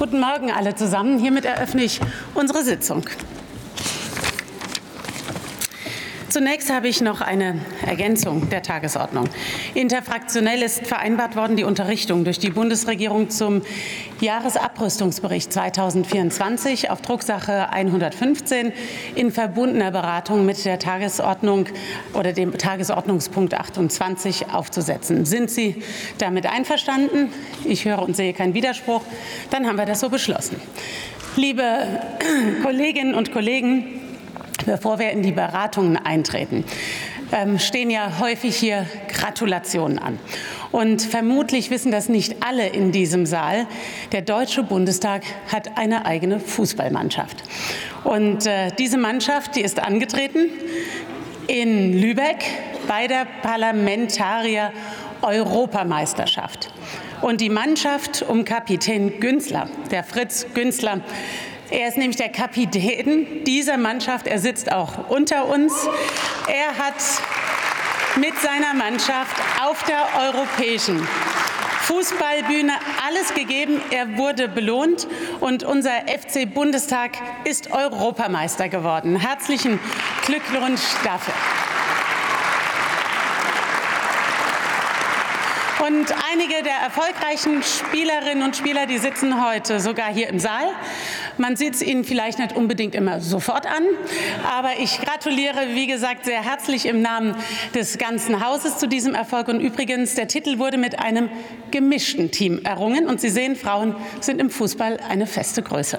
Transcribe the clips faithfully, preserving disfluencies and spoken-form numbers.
Guten Morgen alle zusammen. Hiermit eröffne ich unsere Sitzung. Zunächst habe ich noch eine Ergänzung der Tagesordnung. Interfraktionell ist vereinbart worden, die Unterrichtung durch die Bundesregierung zum Jahresabrüstungsbericht zweitausendvierundzwanzig auf Drucksache hundertfünfzehn in verbundener Beratung mit der Tagesordnung oder dem Tagesordnungspunkt achtundzwanzig aufzusetzen. Sind Sie damit einverstanden? Ich höre und sehe keinen Widerspruch. Dann haben wir das so beschlossen. Liebe Kolleginnen und Kollegen, bevor wir in die Beratungen eintreten, stehen ja häufig hier Gratulationen an. Und vermutlich wissen das nicht alle in diesem Saal. Der Deutsche Bundestag hat eine eigene Fußballmannschaft. Und äh, diese Mannschaft, die ist angetreten in Lübeck bei der Parlamentarier-Europameisterschaft. Und die Mannschaft um Kapitän Günzler, der Fritz Günzler, er ist nämlich der Kapitän dieser Mannschaft. Er sitzt auch unter uns. Er hat mit seiner Mannschaft auf der europäischen Fußballbühne alles gegeben. Er wurde belohnt und unser F C Bundestag ist Europameister geworden. Herzlichen Glückwunsch dafür. Und einige der erfolgreichen Spielerinnen und Spieler, die sitzen heute sogar hier im Saal. Man sieht es ihnen vielleicht nicht unbedingt immer sofort an, aber ich gratuliere, wie gesagt, sehr herzlich im Namen des ganzen Hauses zu diesem Erfolg. Und übrigens, der Titel wurde mit einem gemischten Team errungen. Und Sie sehen, Frauen sind im Fußball eine feste Größe.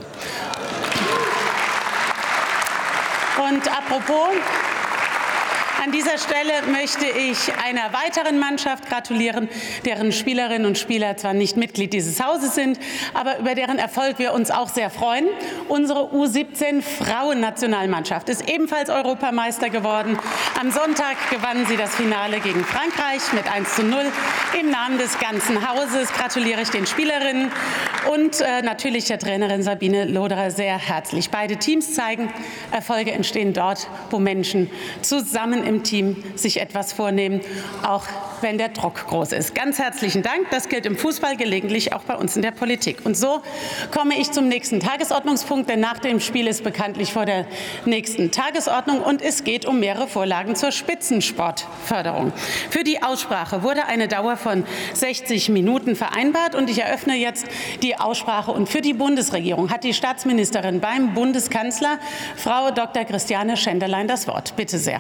Und apropos, an dieser Stelle möchte ich einer weiteren Mannschaft gratulieren, deren Spielerinnen und Spieler zwar nicht Mitglied dieses Hauses sind, aber über deren Erfolg wir uns auch sehr freuen. Unsere U siebzehn Frauennationalmannschaft ist ebenfalls Europameister geworden. Am Sonntag gewannen sie das Finale gegen Frankreich mit eins zu null. Im Namen des ganzen Hauses gratuliere ich den Spielerinnen und äh, natürlich der Trainerin Sabine Loderer sehr herzlich. Beide Teams zeigen, Erfolge entstehen dort, wo Menschen zusammen im Team sich etwas vornehmen, auch wenn der Druck groß ist. Ganz herzlichen Dank. Das gilt im Fußball, gelegentlich auch bei uns in der Politik. Und so komme ich zum nächsten Tagesordnungspunkt, denn nach dem Spiel ist bekanntlich vor der nächsten Tagesordnung und es geht um mehrere Vorlagen zur Spitzensportförderung. Für die Aussprache wurde eine Dauer von sechzig Minuten vereinbart und ich eröffne jetzt die Aussprache. Und für die Bundesregierung hat die Staatsministerin beim Bundeskanzler, Frau Doktor Christiane Schenderlein, das Wort. Bitte sehr.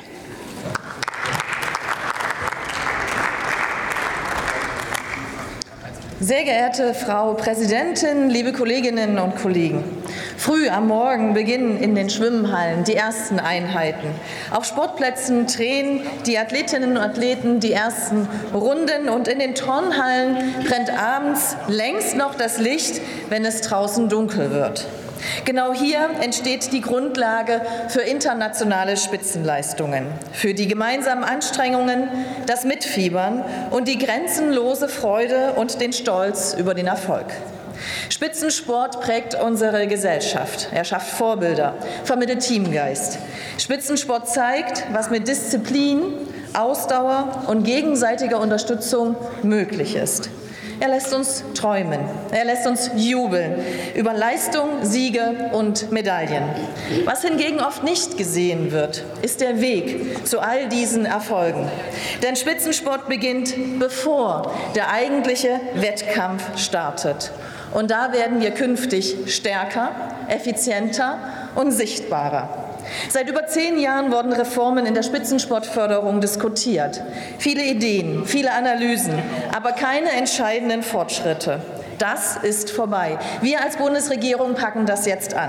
Sehr geehrte Frau Präsidentin, liebe Kolleginnen und Kollegen! Früh am Morgen beginnen in den Schwimmhallen die ersten Einheiten. Auf Sportplätzen drehen die Athletinnen und Athleten die ersten Runden und in den Turnhallen brennt abends längst noch das Licht, wenn es draußen dunkel wird. Genau hier entsteht die Grundlage für internationale Spitzenleistungen, für die gemeinsamen Anstrengungen, das Mitfiebern und die grenzenlose Freude und den Stolz über den Erfolg. Spitzensport prägt unsere Gesellschaft. Er schafft Vorbilder, vermittelt Teamgeist. Spitzensport zeigt, was mit Disziplin, Ausdauer und gegenseitiger Unterstützung möglich ist. Er lässt uns träumen, er lässt uns jubeln über Leistung, Siege und Medaillen. Was hingegen oft nicht gesehen wird, ist der Weg zu all diesen Erfolgen. Denn Spitzensport beginnt, bevor der eigentliche Wettkampf startet. Und da werden wir künftig stärker, effizienter und sichtbarer. Seit über zehn Jahren wurden Reformen in der Spitzensportförderung diskutiert. Viele Ideen, viele Analysen, aber keine entscheidenden Fortschritte. Das ist vorbei. Wir als Bundesregierung packen das jetzt an.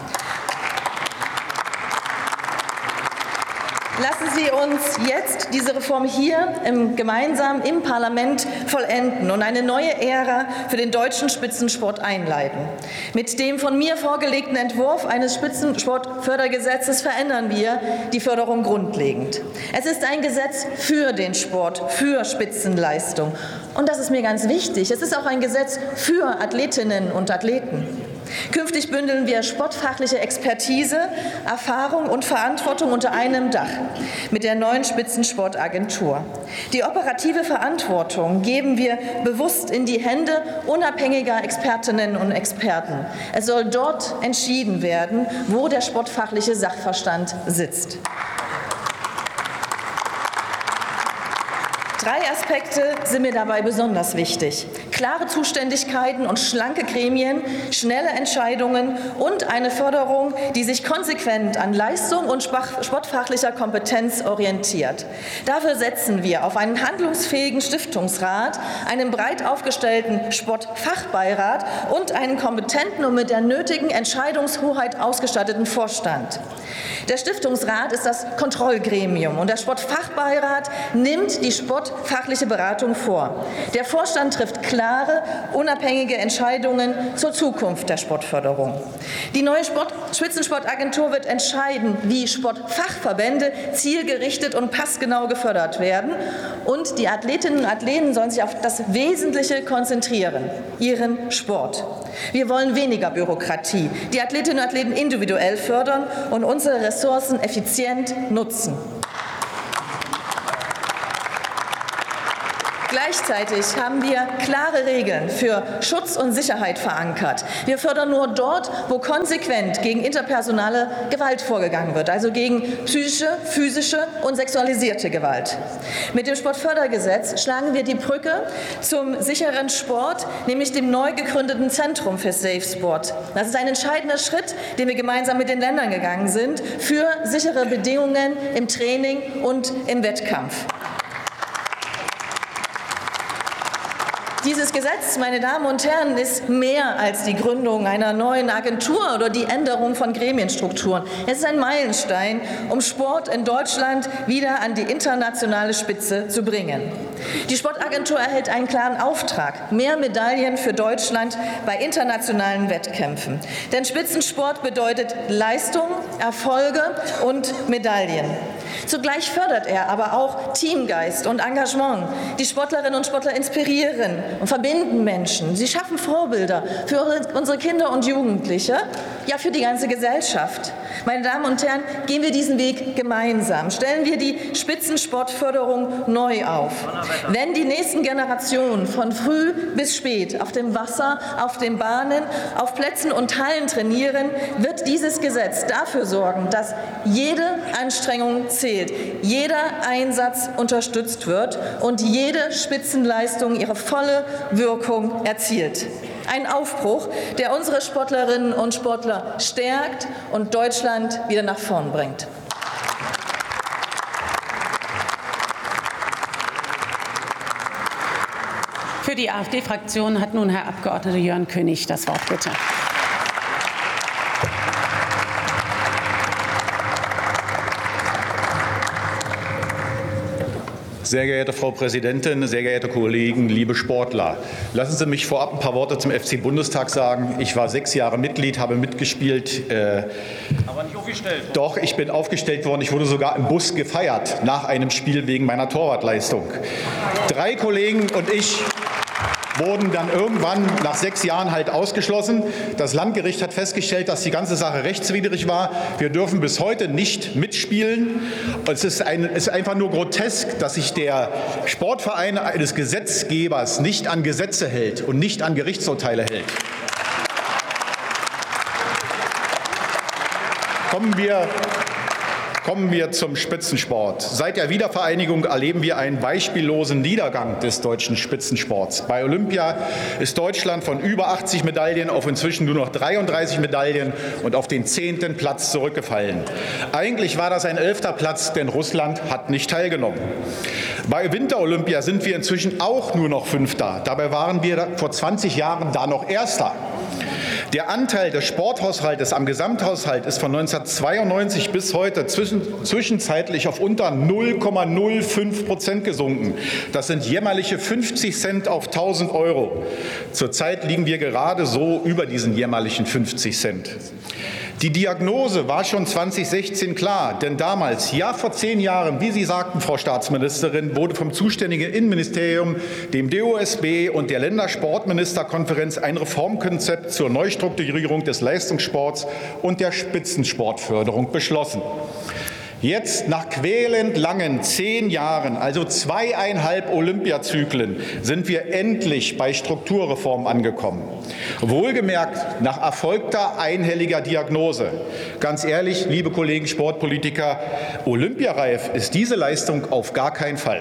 Lassen Sie uns jetzt diese Reform hier im, gemeinsam im Parlament vollenden und eine neue Ära für den deutschen Spitzensport einleiten. Mit dem von mir vorgelegten Entwurf eines Spitzensportfördergesetzes verändern wir die Förderung grundlegend. Es ist ein Gesetz für den Sport, für Spitzenleistung. Und das ist mir ganz wichtig. Es ist auch ein Gesetz für Athletinnen und Athleten. Künftig bündeln wir sportfachliche Expertise, Erfahrung und Verantwortung unter einem Dach mit der neuen Spitzensportagentur. Die operative Verantwortung geben wir bewusst in die Hände unabhängiger Expertinnen und Experten. Es soll dort entschieden werden, wo der sportfachliche Sachverstand sitzt. Drei Aspekte sind mir dabei besonders wichtig. Klare Zuständigkeiten und schlanke Gremien, schnelle Entscheidungen und eine Förderung, die sich konsequent an Leistung und sportfachlicher Kompetenz orientiert. Dafür setzen wir auf einen handlungsfähigen Stiftungsrat, einen breit aufgestellten Sportfachbeirat und einen kompetenten und mit der nötigen Entscheidungshoheit ausgestatteten Vorstand. Der Stiftungsrat ist das Kontrollgremium und der Sportfachbeirat nimmt die sportfachliche Beratung vor. Der Vorstand trifft klare, unabhängige Entscheidungen zur Zukunft der Sportförderung. Die neue Sport- Spitzensportagentur wird entscheiden, wie Sportfachverbände zielgerichtet und passgenau gefördert werden. Und die Athletinnen und Athleten sollen sich auf das Wesentliche konzentrieren, ihren Sport. Wir wollen weniger Bürokratie, die Athletinnen und Athleten individuell fördern und unsere Ressourcen effizient nutzen. Gleichzeitig haben wir klare Regeln für Schutz und Sicherheit verankert. Wir fördern nur dort, wo konsequent gegen interpersonale Gewalt vorgegangen wird, also gegen psychische, physische und sexualisierte Gewalt. Mit dem Sportfördergesetz schlagen wir die Brücke zum sicheren Sport, nämlich dem neu gegründeten Zentrum für Safe Sport. Das ist ein entscheidender Schritt, den wir gemeinsam mit den Ländern gegangen sind, für sichere Bedingungen im Training und im Wettkampf. Dieses Gesetz, meine Damen und Herren, ist mehr als die Gründung einer neuen Agentur oder die Änderung von Gremienstrukturen. Es ist ein Meilenstein, um Sport in Deutschland wieder an die internationale Spitze zu bringen. Die Sportagentur erhält einen klaren Auftrag: mehr Medaillen für Deutschland bei internationalen Wettkämpfen. Denn Spitzensport bedeutet Leistung, Erfolge und Medaillen. Zugleich fördert er aber auch Teamgeist und Engagement. Die Sportlerinnen und Sportler inspirieren und verbinden Menschen. Sie schaffen Vorbilder für unsere Kinder und Jugendliche, ja für die ganze Gesellschaft. Meine Damen und Herren, gehen wir diesen Weg gemeinsam. Stellen wir die Spitzensportförderung neu auf. Wenn die nächsten Generationen von früh bis spät auf dem Wasser, auf den Bahnen, auf Plätzen und Hallen trainieren, wird dieses Gesetz dafür sorgen, dass jede Anstrengung zählt, jeder Einsatz unterstützt wird und jede Spitzenleistung ihre volle Wirkung erzielt. Ein Aufbruch, der unsere Sportlerinnen und Sportler stärkt und Deutschland wieder nach vorn bringt. Für die AfD-Fraktion hat nun Herr Abgeordneter Jörn König das Wort, bitte. Sehr geehrte Frau Präsidentin, sehr geehrte Kollegen, liebe Sportler! Lassen Sie mich vorab ein paar Worte zum F C Bundestag sagen. Ich war sechs Jahre Mitglied, habe mitgespielt. Äh, Aber nicht aufgestellt. Doch, ich bin aufgestellt worden. Ich wurde sogar im Bus gefeiert nach einem Spiel wegen meiner Torwartleistung. Drei Kollegen und ich wurden dann irgendwann nach sechs Jahren halt ausgeschlossen. Das Landgericht hat festgestellt, dass die ganze Sache rechtswidrig war. Wir dürfen bis heute nicht mitspielen. Es ist, ein, es ist einfach nur grotesk, dass sich der Sportverein eines Gesetzgebers nicht an Gesetze hält und nicht an Gerichtsurteile hält. Kommen wir Kommen wir zum Spitzensport. Seit der Wiedervereinigung erleben wir einen beispiellosen Niedergang des deutschen Spitzensports. Bei Olympia ist Deutschland von über achtzig Medaillen auf inzwischen nur noch dreiunddreißig Medaillen und auf den zehnten Platz zurückgefallen. Eigentlich war das ein elfter Platz, denn Russland hat nicht teilgenommen. Bei Winterolympia sind wir inzwischen auch nur noch Fünfter. Dabei waren wir vor zwanzig Jahren da noch Erster. Der Anteil des Sporthaushaltes am Gesamthaushalt ist von neunzehnhundertzweiundneunzig bis heute zwischen, zwischenzeitlich auf unter null Komma null fünf Prozent gesunken. Das sind jämmerliche fünfzig Cent auf tausend Euro. Zurzeit liegen wir gerade so über diesen jämmerlichen fünfzig Cent. Die Diagnose war schon zweitausendsechzehn klar, denn damals, ja vor zehn Jahren, wie Sie sagten, Frau Staatsministerin, wurde vom zuständigen Innenministerium, dem D O S B und der Ländersportministerkonferenz ein Reformkonzept zur Neustrukturierung des Leistungssports und der Spitzensportförderung beschlossen. Jetzt, nach quälend langen zehn Jahren, also zweieinhalb Olympiazyklen, sind wir endlich bei Strukturreformen angekommen. Wohlgemerkt nach erfolgter einhelliger Diagnose. Ganz ehrlich, liebe Kollegen Sportpolitiker, olympiareif ist diese Leistung auf gar keinen Fall.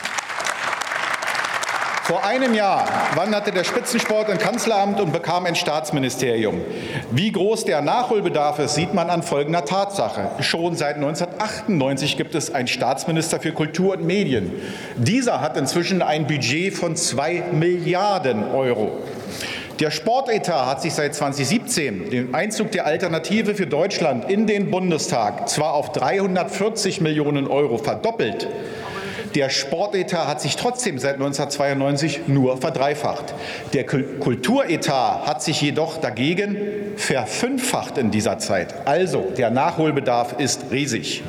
Vor einem Jahr wanderte der Spitzensport ins Kanzleramt und bekam ein Staatsministerium. Wie groß der Nachholbedarf ist, sieht man an folgender Tatsache. Schon seit neunzehnhundertachtundneunzig gibt es einen Staatsminister für Kultur und Medien. Dieser hat inzwischen ein Budget von zwei Milliarden Euro. Der Sportetat hat sich seit zweitausendsiebzehn, dem Einzug der Alternative für Deutschland in den Bundestag, zwar auf dreihundertvierzig Millionen Euro verdoppelt. Der Sportetat hat sich trotzdem seit neunzehnhundertzweiundneunzig nur verdreifacht. Der Kulturetat hat sich jedoch dagegen verfünffacht in dieser Zeit. Also, der Nachholbedarf ist riesig.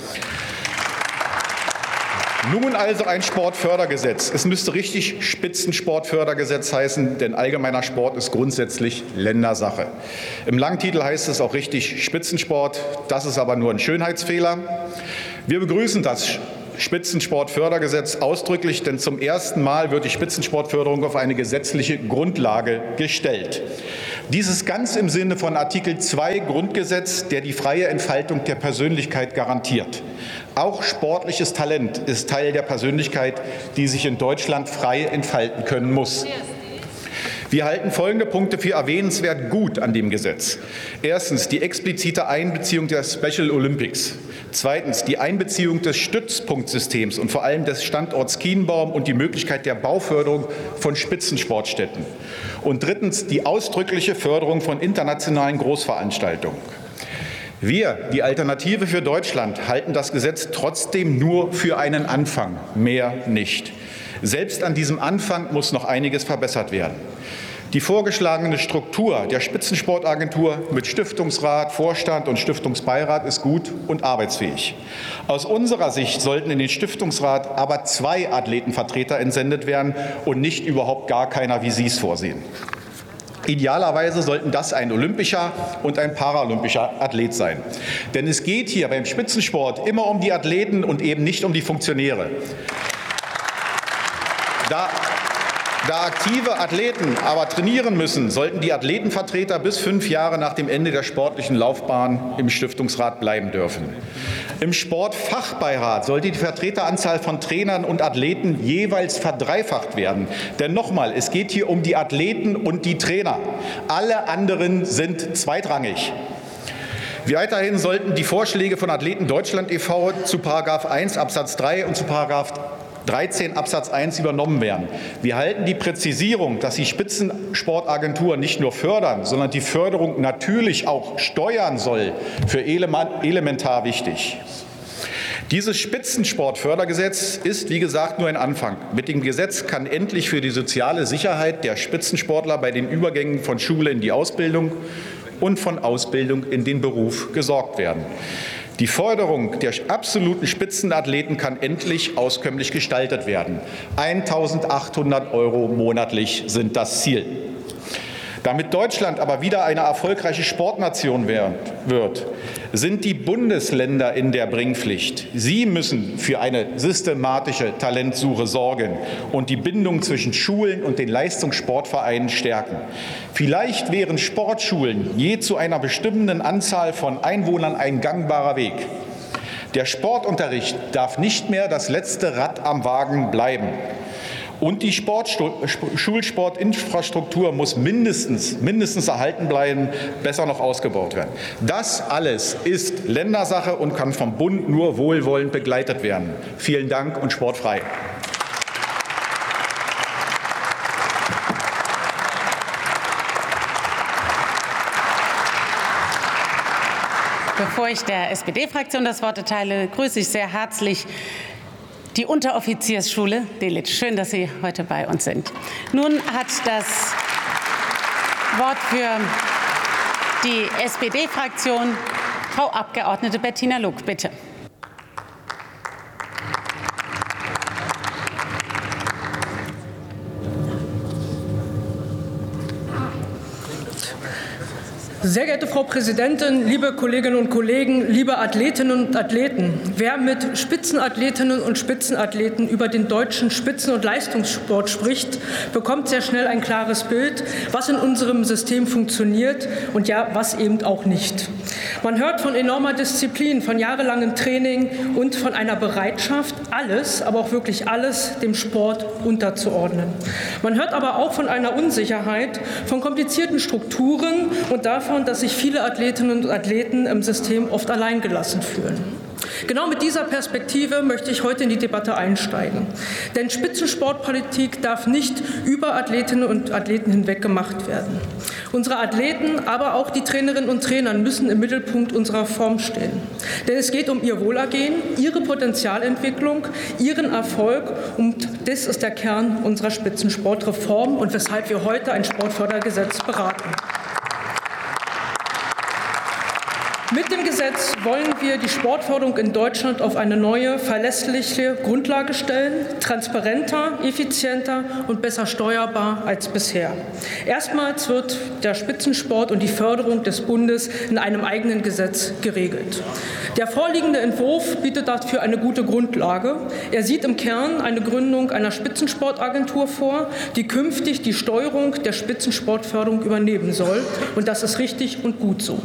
Nun also ein Sportfördergesetz. Es müsste richtig Spitzensportfördergesetz heißen, denn allgemeiner Sport ist grundsätzlich Ländersache. Im Langtitel heißt es auch richtig Spitzensport. Das ist aber nur ein Schönheitsfehler. Wir begrüßen das Spitzensportfördergesetz ausdrücklich, denn zum ersten Mal wird die Spitzensportförderung auf eine gesetzliche Grundlage gestellt. Dies ist ganz im Sinne von Artikel zwei Grundgesetz, der die freie Entfaltung der Persönlichkeit garantiert. Auch sportliches Talent ist Teil der Persönlichkeit, die sich in Deutschland frei entfalten können muss. Wir halten folgende Punkte für erwähnenswert gut an dem Gesetz. Erstens die explizite Einbeziehung der Special Olympics. Zweitens die Einbeziehung des Stützpunktsystems und vor allem des Standorts Kienbaum und die Möglichkeit der Bauförderung von Spitzensportstätten. Und drittens die ausdrückliche Förderung von internationalen Großveranstaltungen. Wir, die Alternative für Deutschland, halten das Gesetz trotzdem nur für einen Anfang, mehr nicht. Selbst an diesem Anfang muss noch einiges verbessert werden. Die vorgeschlagene Struktur der Spitzensportagentur mit Stiftungsrat, Vorstand und Stiftungsbeirat ist gut und arbeitsfähig. Aus unserer Sicht sollten in den Stiftungsrat aber zwei Athletenvertreter entsendet werden und nicht überhaupt gar keiner, wie Sie es vorsehen. Idealerweise sollten das ein olympischer und ein paralympischer Athlet sein. Denn es geht hier beim Spitzensport immer um die Athleten und eben nicht um die Funktionäre. Da Da aktive Athleten aber trainieren müssen, sollten die Athletenvertreter bis fünf Jahre nach dem Ende der sportlichen Laufbahn im Stiftungsrat bleiben dürfen. Im Sportfachbeirat sollte die Vertreteranzahl von Trainern und Athleten jeweils verdreifacht werden. Denn nochmal, es geht hier um die Athleten und die Trainer. Alle anderen sind zweitrangig. Weiterhin sollten die Vorschläge von Athleten Deutschland e V zu Paragraph eins Absatz drei und zu Paragraph dreizehn Absatz eins übernommen werden. Wir halten die Präzisierung, dass die Spitzensportagentur nicht nur fördern, sondern die Förderung natürlich auch steuern soll, für elementar wichtig. Dieses Spitzensportfördergesetz ist, wie gesagt, nur ein Anfang. Mit dem Gesetz kann endlich für die soziale Sicherheit der Spitzensportler bei den Übergängen von Schule in die Ausbildung und von Ausbildung in den Beruf gesorgt werden. Die Förderung der absoluten Spitzenathleten kann endlich auskömmlich gestaltet werden. eintausendachthundert Euro monatlich sind das Ziel. Damit Deutschland aber wieder eine erfolgreiche Sportnation wird, sind die Bundesländer in der Bringpflicht. Sie müssen für eine systematische Talentsuche sorgen und die Bindung zwischen Schulen und den Leistungssportvereinen stärken. Vielleicht wären Sportschulen je zu einer bestimmenden Anzahl von Einwohnern ein gangbarer Weg. Der Sportunterricht darf nicht mehr das letzte Rad am Wagen bleiben. Und die Schulsportinfrastruktur muss mindestens, mindestens erhalten bleiben, besser noch ausgebaut werden. Das alles ist Ländersache und kann vom Bund nur wohlwollend begleitet werden. Vielen Dank und sportfrei. Bevor ich der S P D-Fraktion das Wort erteile, grüße ich sehr herzlich die Unteroffiziersschule Delitzsch. Schön, dass Sie heute bei uns sind. Nun hat das Wort für Die S P D-Fraktion, Frau Abgeordnete Bettina Luck, bitte. Sehr geehrte Frau Präsidentin, liebe Kolleginnen und Kollegen, liebe Athletinnen und Athleten! Wer mit Spitzenathletinnen und Spitzenathleten über den deutschen Spitzen- und Leistungssport spricht, bekommt sehr schnell ein klares Bild, was in unserem System funktioniert und ja, was eben auch nicht. Man hört von enormer Disziplin, von jahrelangem Training und von einer Bereitschaft, alles, aber auch wirklich alles, dem Sport unterzuordnen. Man hört aber auch von einer Unsicherheit, von komplizierten Strukturen und davon, dass sich viele Athletinnen und Athleten im System oft alleingelassen fühlen. Genau mit dieser Perspektive möchte ich heute in die Debatte einsteigen. Denn Spitzensportpolitik darf nicht über Athletinnen und Athleten hinweg gemacht werden. Unsere Athleten, aber auch die Trainerinnen und Trainer müssen im Mittelpunkt unserer Reform stehen. Denn es geht um ihr Wohlergehen, ihre Potenzialentwicklung, ihren Erfolg und das ist der Kern unserer Spitzensportreform und weshalb wir heute ein Sportfördergesetz beraten. Mit dem Gesetz wollen wir die Sportförderung in Deutschland auf eine neue, verlässliche Grundlage stellen, transparenter, effizienter und besser steuerbar als bisher. Erstmals wird der Spitzensport und die Förderung des Bundes in einem eigenen Gesetz geregelt. Der vorliegende Entwurf bietet dafür eine gute Grundlage. Er sieht im Kern eine Gründung einer Spitzensportagentur vor, die künftig die Steuerung der Spitzensportförderung übernehmen soll. Und das ist richtig und gut so.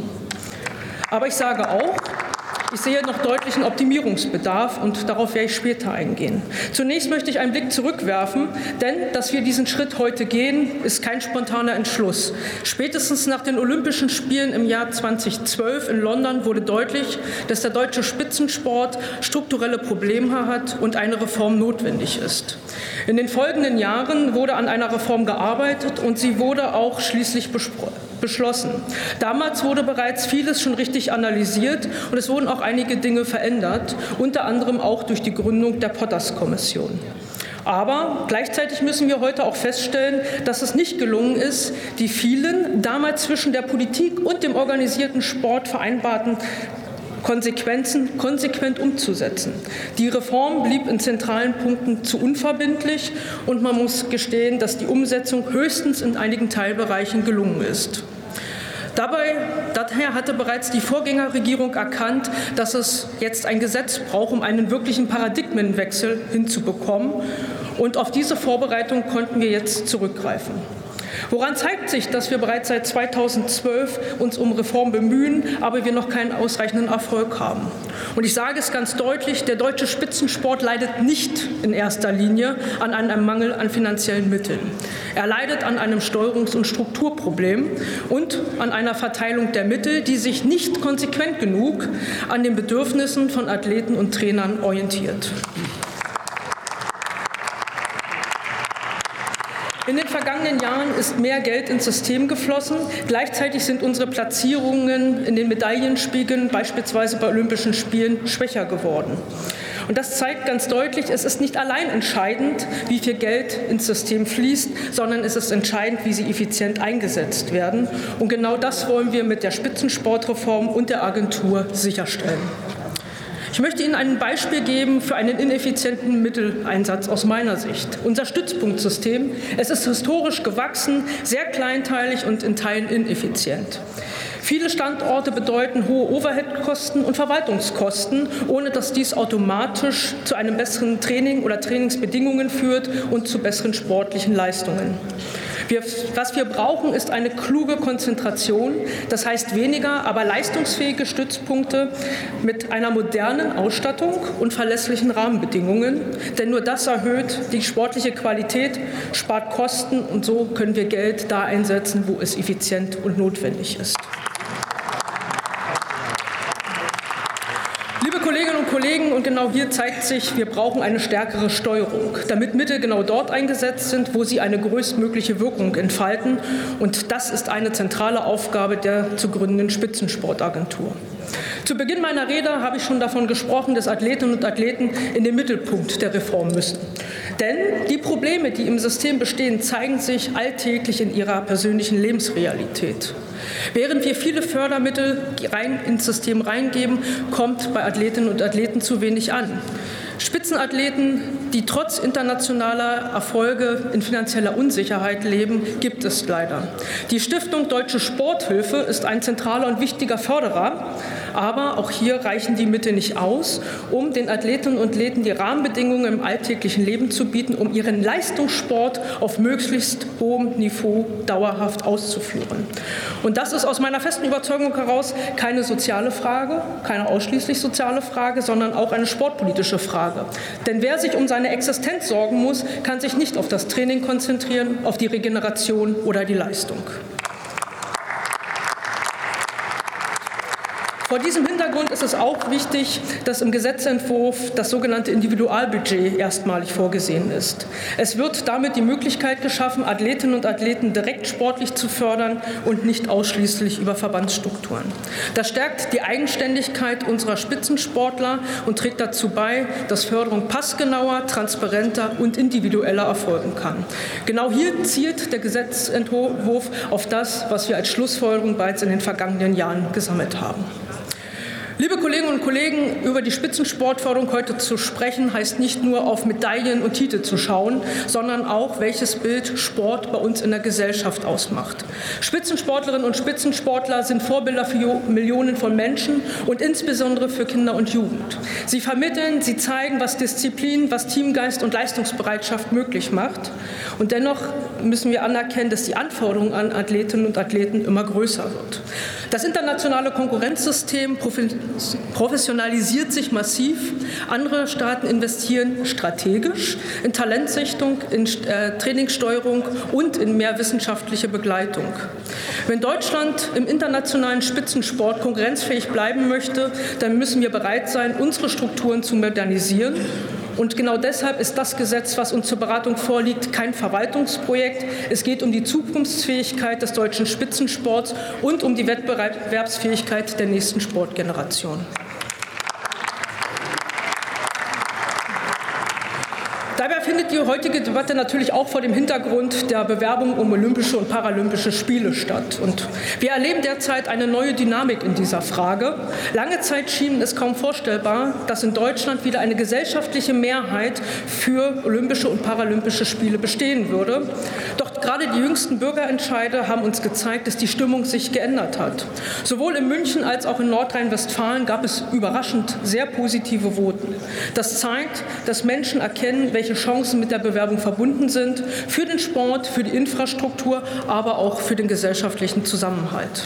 Aber ich sage auch, ich sehe noch deutlichen Optimierungsbedarf und darauf werde ich später eingehen. Zunächst möchte ich einen Blick zurückwerfen, denn dass wir diesen Schritt heute gehen, ist kein spontaner Entschluss. Spätestens nach den Olympischen Spielen im Jahr zweitausendzwölf in London wurde deutlich, dass der deutsche Spitzensport strukturelle Probleme hat und eine Reform notwendig ist. In den folgenden Jahren wurde an einer Reform gearbeitet und sie wurde auch schließlich besprochen. beschlossen. Damals wurde bereits vieles schon richtig analysiert und es wurden auch einige Dinge verändert, unter anderem auch durch die Gründung der Potters-Kommission. Aber gleichzeitig müssen wir heute auch feststellen, dass es nicht gelungen ist, die vielen damals zwischen der Politik und dem organisierten Sport vereinbarten Konsequenzen konsequent umzusetzen. Die Reform blieb in zentralen Punkten zu unverbindlich und man muss gestehen, dass die Umsetzung höchstens in einigen Teilbereichen gelungen ist. Dabei, daher hatte bereits die Vorgängerregierung erkannt, dass es jetzt ein Gesetz braucht, um einen wirklichen Paradigmenwechsel hinzubekommen. Und auf diese Vorbereitung konnten wir jetzt zurückgreifen. Woran zeigt sich, dass wir bereits seit zweitausendzwölf uns um Reform bemühen, aber wir noch keinen ausreichenden Erfolg haben? Und ich sage es ganz deutlich, der deutsche Spitzensport leidet nicht in erster Linie an einem Mangel an finanziellen Mitteln. Er leidet an einem Steuerungs- und Strukturproblem und an einer Verteilung der Mittel, die sich nicht konsequent genug an den Bedürfnissen von Athleten und Trainern orientiert. In den vergangenen Jahren ist mehr Geld ins System geflossen. Gleichzeitig sind unsere Platzierungen in den Medaillenspiegeln, beispielsweise bei Olympischen Spielen, schwächer geworden. Und das zeigt ganz deutlich, es ist nicht allein entscheidend, wie viel Geld ins System fließt, sondern es ist entscheidend, wie sie effizient eingesetzt werden. Und genau das wollen wir mit der Spitzensportreform und der Agentur sicherstellen. Ich möchte Ihnen ein Beispiel geben für einen ineffizienten Mitteleinsatz aus meiner Sicht. Unser Stützpunktsystem, es ist historisch gewachsen, sehr kleinteilig und in Teilen ineffizient. Viele Standorte bedeuten hohe Overheadkosten und Verwaltungskosten, ohne dass dies automatisch zu einem besseren Training oder Trainingsbedingungen führt und zu besseren sportlichen Leistungen. Wir, was wir brauchen, ist eine kluge Konzentration, das heißt weniger, aber leistungsfähige Stützpunkte mit einer modernen Ausstattung und verlässlichen Rahmenbedingungen. Denn nur das erhöht die sportliche Qualität, spart Kosten und so können wir Geld da einsetzen, wo es effizient und notwendig ist. Liebe Kolleginnen und Kollegen, und genau hier zeigt sich, wir brauchen eine stärkere Steuerung, damit Mittel genau dort eingesetzt sind, wo sie eine größtmögliche Wirkung entfalten. Und das ist eine zentrale Aufgabe der zu gründenden Spitzensportagentur. Zu Beginn meiner Rede habe ich schon davon gesprochen, dass Athletinnen und Athleten in den Mittelpunkt der Reform müssen. Denn die Probleme, die im System bestehen, zeigen sich alltäglich in ihrer persönlichen Lebensrealität. Während wir viele Fördermittel rein ins System reingeben, kommt bei Athletinnen und Athleten zu wenig an. Spitzenathleten, die trotz internationaler Erfolge in finanzieller Unsicherheit leben, gibt es leider. Die Stiftung Deutsche Sporthilfe ist ein zentraler und wichtiger Förderer, aber auch hier reichen die Mittel nicht aus, um den Athletinnen und Athleten die Rahmenbedingungen im alltäglichen Leben zu bieten, um ihren Leistungssport auf möglichst hohem Niveau dauerhaft auszuführen. Und das ist aus meiner festen Überzeugung heraus keine soziale Frage, keine ausschließlich soziale Frage, sondern auch eine sportpolitische Frage. Denn wer sich um seine Existenz sorgen muss, kann sich nicht auf das Training konzentrieren, auf die Regeneration oder die Leistung. Vor diesem Hintergrund ist es auch wichtig, dass im Gesetzentwurf das sogenannte Individualbudget erstmalig vorgesehen ist. Es wird damit die Möglichkeit geschaffen, Athletinnen und Athleten direkt sportlich zu fördern und nicht ausschließlich über Verbandsstrukturen. Das stärkt die Eigenständigkeit unserer Spitzensportler und trägt dazu bei, dass Förderung passgenauer, transparenter und individueller erfolgen kann. Genau hier zielt der Gesetzentwurf auf das, was wir als Schlussfolgerung bereits in den vergangenen Jahren gesammelt haben. Liebe Kolleginnen und Kollegen, über die Spitzensportförderung heute zu sprechen, heißt nicht nur auf Medaillen und Titel zu schauen, sondern auch, welches Bild Sport bei uns in der Gesellschaft ausmacht. Spitzensportlerinnen und Spitzensportler sind Vorbilder für Millionen von Menschen und insbesondere für Kinder und Jugend. Sie vermitteln, sie zeigen, was Disziplin, was Teamgeist und Leistungsbereitschaft möglich macht. Und dennoch müssen wir anerkennen, dass die Anforderung an Athletinnen und Athleten immer größer wird. Das internationale Konkurrenzsystem professionalisiert sich massiv. Andere Staaten investieren strategisch in Talentsichtung, in äh, Trainingssteuerung und in mehr wissenschaftliche Begleitung. Wenn Deutschland im internationalen Spitzensport konkurrenzfähig bleiben möchte, dann müssen wir bereit sein, unsere Strukturen zu modernisieren. Und genau deshalb ist das Gesetz, was uns zur Beratung vorliegt, kein Verwaltungsprojekt. Es geht um die Zukunftsfähigkeit des deutschen Spitzensports und um die Wettbewerbsfähigkeit der nächsten Sportgeneration. Dabei findet die heutige Debatte natürlich auch vor dem Hintergrund der Bewerbung um Olympische und Paralympische Spiele statt. Und wir erleben derzeit eine neue Dynamik in dieser Frage. Lange Zeit schien es kaum vorstellbar, dass in Deutschland wieder eine gesellschaftliche Mehrheit für Olympische und Paralympische Spiele bestehen würde. Doch gerade die jüngsten Bürgerentscheide haben uns gezeigt, dass die Stimmung sich geändert hat. Sowohl in München als auch in Nordrhein-Westfalen gab es überraschend sehr positive Voten. Das zeigt, dass Menschen erkennen, welche Chancen mit der Bewerbung verbunden sind, für den Sport, für die Infrastruktur, aber auch für den gesellschaftlichen Zusammenhalt.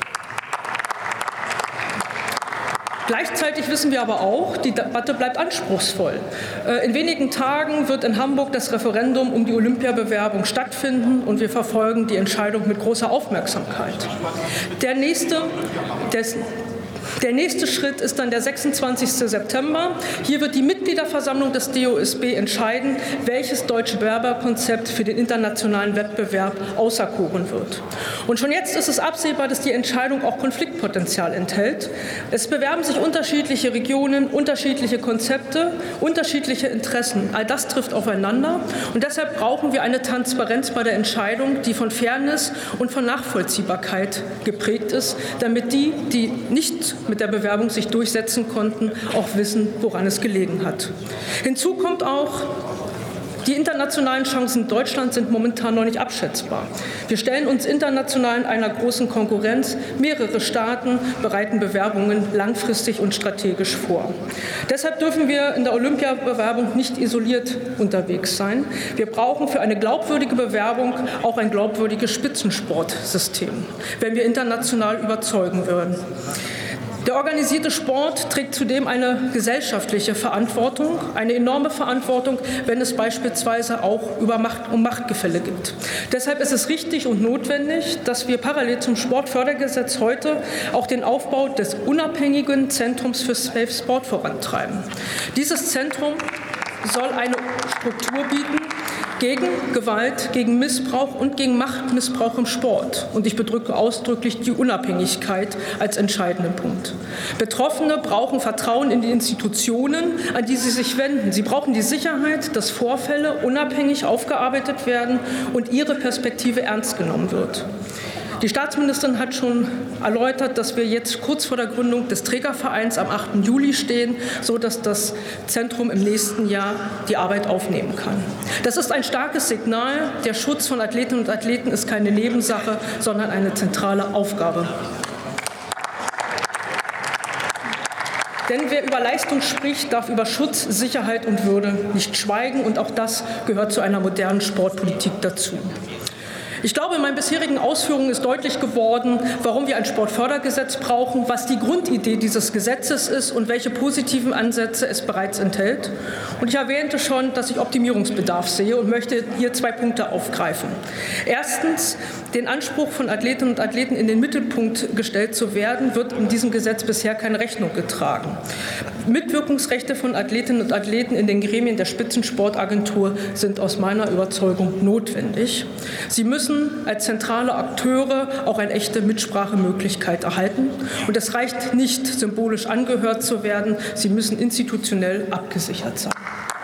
Gleichzeitig wissen wir aber auch, die Debatte bleibt anspruchsvoll. In wenigen Tagen wird in Hamburg das Referendum um die Olympiabewerbung stattfinden und wir verfolgen die Entscheidung mit großer Aufmerksamkeit. Der nächste, des, Der nächste Schritt ist dann der sechsundzwanzigste September. Hier wird die Mitgliederversammlung des D O S B entscheiden, welches deutsche Bewerberkonzept für den internationalen Wettbewerb auserkoren wird. Und schon jetzt ist es absehbar, dass die Entscheidung auch Konfliktpotenzial enthält. Es bewerben sich unterschiedliche Regionen, unterschiedliche Konzepte, unterschiedliche Interessen. All das trifft aufeinander. Und deshalb brauchen wir eine Transparenz bei der Entscheidung, die von Fairness und von Nachvollziehbarkeit geprägt ist, damit die, die nicht mit der Bewerbung sich durchsetzen konnten, auch wissen, woran es gelegen hat. Hinzu kommt auch, die internationalen Chancen Deutschlands sind momentan noch nicht abschätzbar. Wir stellen uns international in einer großen Konkurrenz. Mehrere Staaten bereiten Bewerbungen langfristig und strategisch vor. Deshalb dürfen wir in der Olympiabewerbung nicht isoliert unterwegs sein. Wir brauchen für eine glaubwürdige Bewerbung auch ein glaubwürdiges Spitzensportsystem, wenn wir international überzeugen wollen. Der organisierte Sport trägt zudem eine gesellschaftliche Verantwortung, eine enorme Verantwortung, wenn es beispielsweise auch über Macht, um Machtgefälle gibt. Deshalb ist es richtig und notwendig, dass wir parallel zum Sportfördergesetz heute auch den Aufbau des unabhängigen Zentrums für Safe Sport vorantreiben. Dieses Zentrum soll eine Struktur bieten gegen Gewalt, gegen Missbrauch und gegen Machtmissbrauch im Sport. Und ich bedrücke ausdrücklich die Unabhängigkeit als entscheidenden Punkt. Betroffene brauchen Vertrauen in die Institutionen, an die sie sich wenden. Sie brauchen die Sicherheit, dass Vorfälle unabhängig aufgearbeitet werden und ihre Perspektive ernst genommen wird. Die Staatsministerin hat schon erläutert, dass wir jetzt kurz vor der Gründung des Trägervereins am achten Juli stehen, sodass das Zentrum im nächsten Jahr die Arbeit aufnehmen kann. Das ist ein starkes Signal. Der Schutz von Athletinnen und Athleten ist keine Nebensache, sondern eine zentrale Aufgabe. Denn wer über Leistung spricht, darf über Schutz, Sicherheit und Würde nicht schweigen. Und auch das gehört zu einer modernen Sportpolitik dazu. Ich glaube, in meinen bisherigen Ausführungen ist deutlich geworden, warum wir ein Sportfördergesetz brauchen, was die Grundidee dieses Gesetzes ist und welche positiven Ansätze es bereits enthält. Und ich erwähnte schon, dass ich Optimierungsbedarf sehe und möchte hier zwei Punkte aufgreifen. Erstens, den Anspruch von Athletinnen und Athleten in den Mittelpunkt gestellt zu werden, wird in diesem Gesetz bisher keine Rechnung getragen. Mitwirkungsrechte von Athletinnen und Athleten in den Gremien der Spitzensportagentur sind aus meiner Überzeugung notwendig. Sie müssen als zentrale Akteure auch eine echte Mitsprachemöglichkeit erhalten. Und es reicht nicht, symbolisch angehört zu werden. Sie müssen institutionell abgesichert sein.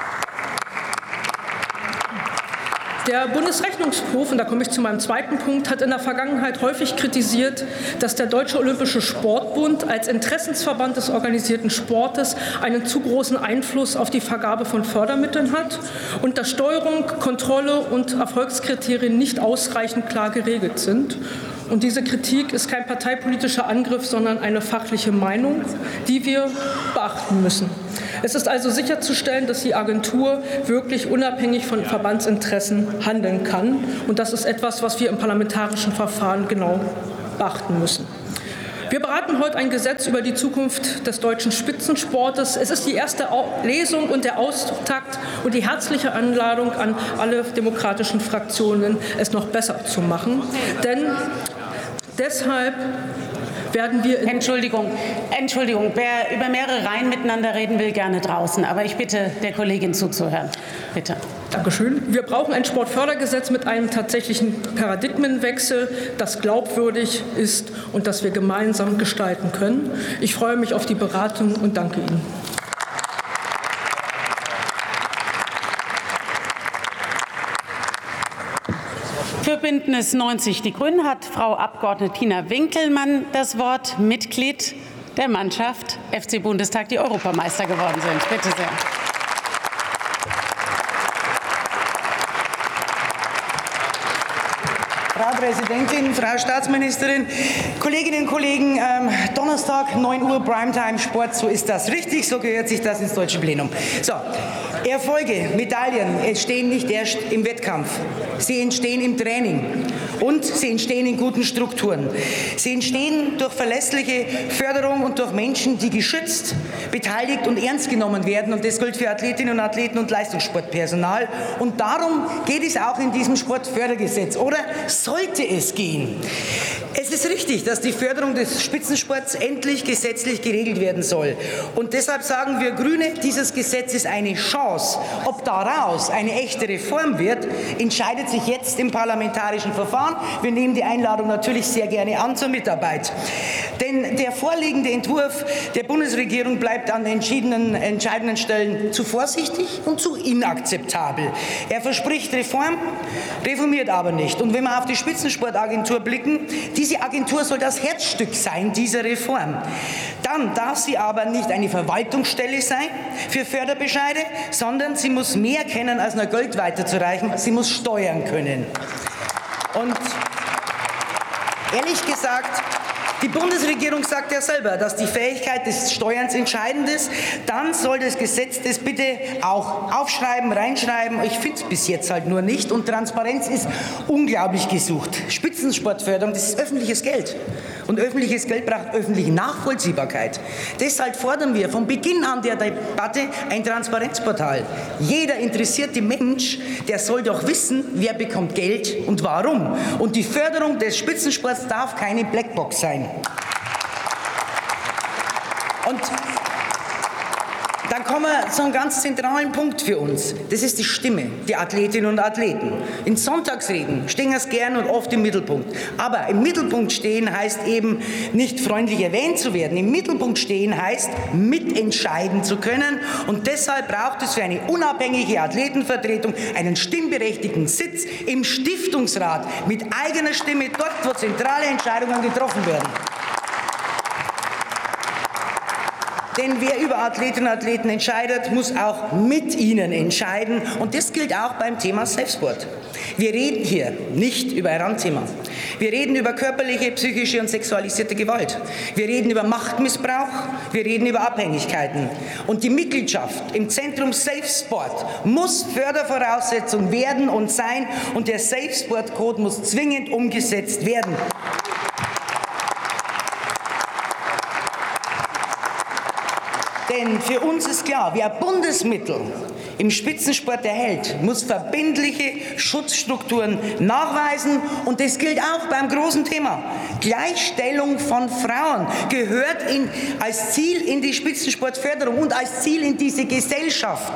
Der Bundesrechnungshof, und da komme ich zu meinem zweiten Punkt, hat in der Vergangenheit häufig kritisiert, dass der Deutsche Olympische Sportbund als Interessensverband des organisierten Sportes einen zu großen Einfluss auf die Vergabe von Fördermitteln hat und dass Steuerung, Kontrolle und Erfolgskriterien nicht ausreichend klar geregelt sind. Und diese Kritik ist kein parteipolitischer Angriff, sondern eine fachliche Meinung, die wir beachten müssen. Es ist also sicherzustellen, dass die Agentur wirklich unabhängig von Verbandsinteressen handeln kann. Und das ist etwas, was wir im parlamentarischen Verfahren genau beachten müssen. Wir beraten heute ein Gesetz über die Zukunft des deutschen Spitzensportes. Es ist die erste Lesung und der Auftakt und die herzliche Einladung an alle demokratischen Fraktionen, es noch besser zu machen. Denn deshalb werden wir... Entschuldigung, Entschuldigung, wer über mehrere Reihen miteinander reden will, gerne draußen. Aber ich bitte der Kollegin zuzuhören. Bitte. Dankeschön. Wir brauchen ein Sportfördergesetz mit einem tatsächlichen Paradigmenwechsel, das glaubwürdig ist und das wir gemeinsam gestalten können. Ich freue mich auf die Beratung und danke Ihnen. Für Bündnis neunzig Die Grünen hat Frau Abgeordnete Tina Winkelmann das Wort, Mitglied der Mannschaft F C Bundestag, die Europameister geworden sind. Bitte sehr. Frau Präsidentin, Frau Staatsministerin, Kolleginnen und Kollegen, ähm, Donnerstag, neun Uhr, Primetime Sport, so ist das richtig, so gehört sich das ins deutsche Plenum. So, Erfolge, Medaillen entstehen nicht erst im Wettkampf, sie entstehen im Training und sie entstehen in guten Strukturen. Sie entstehen durch verlässliche Förderung und durch Menschen, die geschützt, beteiligt und ernst genommen werden, und das gilt für Athletinnen und Athleten und Leistungssportpersonal. Und darum geht es auch in diesem Sportfördergesetz, oder sollte es gehen. Es ist richtig, dass die Förderung des Spitzensports endlich gesetzlich geregelt werden soll. Und deshalb sagen wir Grüne, dieses Gesetz ist eine Chance. Ob daraus eine echte Reform wird, entscheidet sich jetzt im parlamentarischen Verfahren. Wir nehmen die Einladung natürlich sehr gerne an zur Mitarbeit. Denn der vorliegende Entwurf der Bundesregierung bleibt an entschiedenen, entscheidenden Stellen zu vorsichtig und zu inakzeptabel. Er verspricht Reform, reformiert aber nicht. Und wenn wir auf die Spitzensportagentur blicken, diese Agentur soll das Herzstück sein dieser Reform. Dann darf sie aber nicht eine Verwaltungsstelle sein für Förderbescheide, sondern sie muss mehr kennen, als nur Geld weiterzureichen. Sie muss steuern können. Und ehrlich gesagt, die Bundesregierung sagt ja selber, dass die Fähigkeit des Steuerns entscheidend ist. Dann soll das Gesetz das bitte auch aufschreiben, reinschreiben. Ich finde es bis jetzt halt nur nicht. Und Transparenz ist unglaublich gesucht. Spitzensportförderung, das ist öffentliches Geld. Und öffentliches Geld braucht öffentliche Nachvollziehbarkeit. Deshalb fordern wir von Beginn an der Debatte ein Transparenzportal. Jeder interessierte Mensch, der soll doch wissen, wer bekommt Geld und warum. Und die Förderung des Spitzensports darf keine Blackbox sein. Und Dann kommen wir zu einem ganz zentralen Punkt für uns. Das ist die Stimme, die Athletinnen und Athleten. In Sonntagsreden stehen es gern und oft im Mittelpunkt. Aber im Mittelpunkt stehen heißt eben nicht freundlich erwähnt zu werden. Im Mittelpunkt stehen heißt mitentscheiden zu können. Und deshalb braucht es für eine unabhängige Athletenvertretung einen stimmberechtigten Sitz im Stiftungsrat mit eigener Stimme dort, wo zentrale Entscheidungen getroffen werden. Denn wer über Athletinnen und Athleten entscheidet, muss auch mit ihnen entscheiden. Und das gilt auch beim Thema Selbstsport. Wir reden hier nicht über ein Randthema. Wir reden über körperliche, psychische und sexualisierte Gewalt. Wir reden über Machtmissbrauch. Wir reden über Abhängigkeiten. Und die Mitgliedschaft im Zentrum Safe Sport muss Fördervoraussetzung werden und sein. Und der Safe Sport Code muss zwingend umgesetzt werden. Denn für uns ist klar, wer Bundesmittel im Spitzensport erhält, muss verbindliche Schutzstrukturen nachweisen. Und das gilt auch beim großen Thema. Gleichstellung von Frauen gehört in, als Ziel in die Spitzensportförderung und als Ziel in diese Gesellschaft.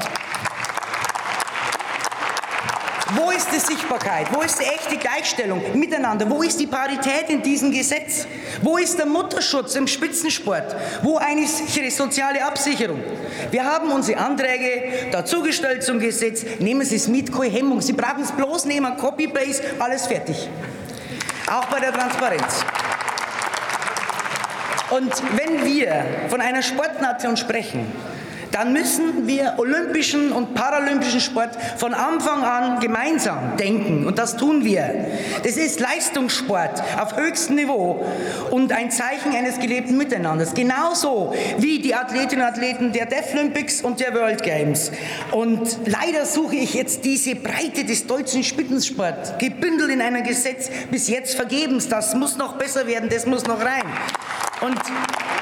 Wo ist die Sichtbarkeit? Wo ist die echte Gleichstellung miteinander? Wo ist die Parität in diesem Gesetz? Wo ist der Mutterschutz im Spitzensport? Wo eine sichere soziale Absicherung? Wir haben unsere Anträge dazugestellt zum Gesetz. Nehmen Sie es mit, keine Hemmung. Sie brauchen es bloß nehmen, Copy-Paste, alles fertig. Auch bei der Transparenz. Und wenn wir von einer Sportnation sprechen, dann müssen wir olympischen und paralympischen Sport von Anfang an gemeinsam denken. Und das tun wir. Das ist Leistungssport auf höchstem Niveau und ein Zeichen eines gelebten Miteinanders. Genauso wie die Athletinnen und Athleten der Deaflympics und der World Games. Und leider suche ich jetzt diese Breite des deutschen Spitzensports, gebündelt in einem Gesetz, bis jetzt vergebens. Das muss noch besser werden, das muss noch rein. Und